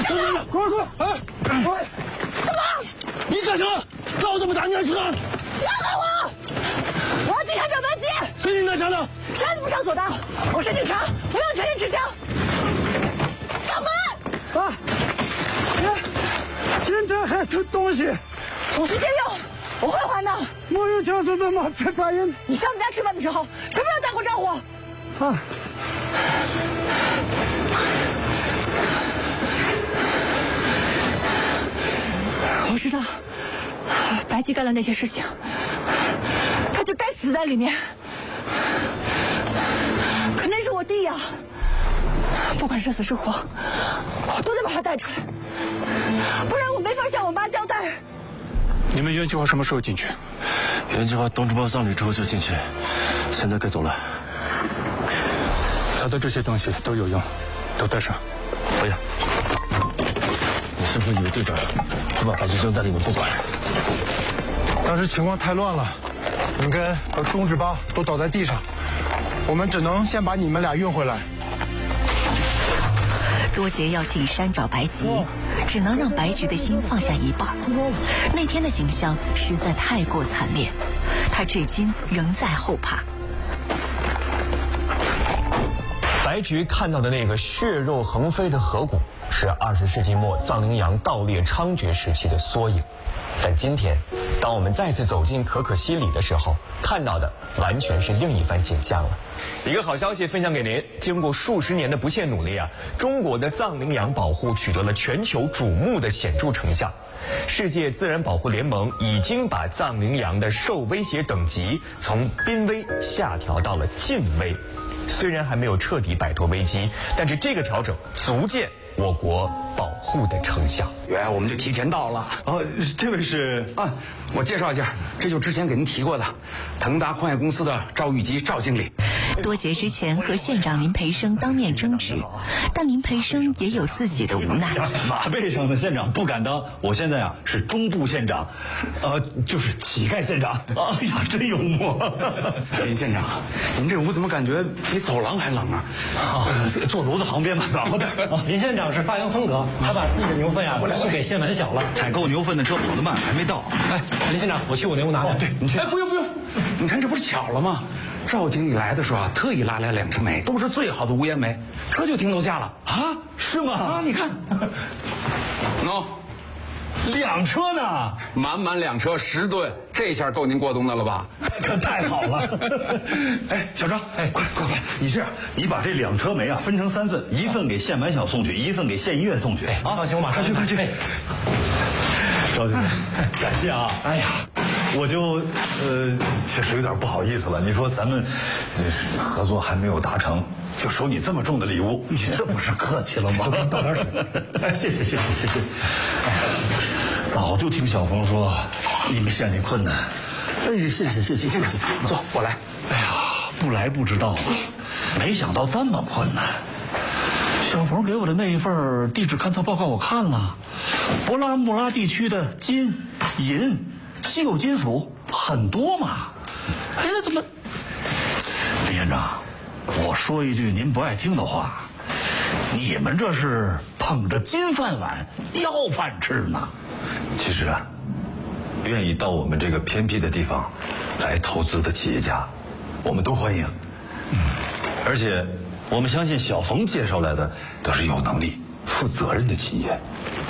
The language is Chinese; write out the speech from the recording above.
兄弟们，快！哎，干嘛？你干什么？搞这么大年纪了？ 放开我！我要警察找白吉。 谁是你拿枪的？ 啥也不上锁的，我是警察，我有权利持枪。干嘛？ 啊！警察还偷东西？ 我是借用，我会还的。 我有枪是怎么这抓人？ 你上我们家吃饭的时候，什么时候打过招呼？ 啊！ 我知道，白吉干了那些事情，他就该死在里面。可那是我弟呀，不管是死是活，我都得把他带出来，不然我没法向我妈交代。 你们原计划什么时候进去？ 原计划董志宝葬礼之后就进去，现在该走了。 他的这些东西都有用，都带上。 不要，你是不是以为队长会把白吉扔在里面不管？ 当时情况太乱了，你跟钟志邦都倒在地上，我们只能先把你们俩运回来。 多杰要进山找白吉，只能让白菊的心放下一半。那天的景象实在太过惨烈，他至今仍在后怕。 白菊看到的那个血肉横飞的河谷，是20世纪末藏羚羊盗猎猖獗时期的缩影。但今天，当我们再次走进可可西里的时候，看到的完全是另一番景象了。一个好消息分享给您：经过数十年的不懈努力啊，中国的藏羚羊保护取得了全球瞩目的显著成效。世界自然保护联盟已经把藏羚羊的受威胁等级从濒危下调到了近危。虽然还没有彻底摆脱危机，但是这个调整足见我国保护的成效。 原来我们就提前到了。 这位是啊，我介绍一下，这就之前给您提过的腾达矿业公司的赵玉吉赵经理。 多杰之前和县长林培生当面争执，但林培生也有自己的无奈。 马背上的县长不敢当，我现在是中部县长，就是乞丐县长。哎呀，真幽默！ 林县长，您这屋怎么感觉比走廊还冷啊？ 坐炉子旁边吧，暖和点。 林县长是发扬风格，他把自己的牛粪呀送给县文小了。 采购牛粪的车跑得慢，还没到。 哎，林县长，我去我那屋拿去。 对，你去。 哎，不用，你看这不是巧了吗？赵经理来的时候啊，特意拉来2车煤，都是最好的无烟煤，车就停楼下了啊？是吗？ 啊，你看，喏 ，2车呢？ 满2车10吨，这下够您过冬的了吧？ 可太好了！哎，小张，哎，快，你这样，你把这2车煤啊分成3份，一份给县文小送去，一份给县医院送去。 啊，放心，我马上快去！赵经理，感谢啊！哎呀，我就确实有点不好意思了。你说咱们合作还没有达成，就收你这么重的礼物， 你这不是客气了吗？ 倒点水。哎，谢谢。 哎，早就听小冯说你们县里困难。哎，谢谢。 坐，我来。 哎呀，不来不知道啊，没想到这么困难。小冯给我的那一份地质勘测报告我看了，博拉木拉地区的金、银、稀有金属很多嘛。哎，那怎么？林县长，我说一句您不爱听的话，你们这是捧着金饭碗要饭吃呢。 其实啊，愿意到我们这个偏僻的地方来投资的企业家，我们都欢迎。而且我们相信小冯介绍来的都是有能力、负责任的企业。